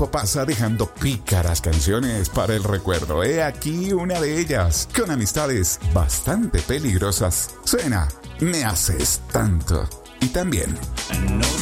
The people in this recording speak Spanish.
tiempo pasa dejando pícaras canciones para el recuerdo. He aquí una de ellas, con amistades bastante peligrosas. Suena Me haces tanto. Y también